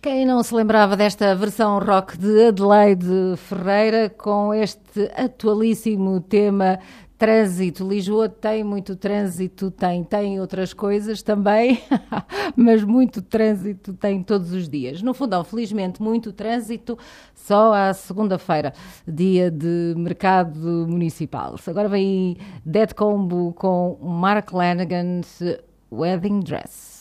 Quem não se lembrava desta versão rock de Adelaide Ferreira com este atualíssimo tema trânsito? Lisboa tem muito trânsito, tem outras coisas também, mas muito trânsito tem todos os dias. No Fundão, felizmente, muito trânsito só à segunda-feira, dia de mercado municipal. Agora vem Dead Combo com Mark Lanegan's Wedding Dress.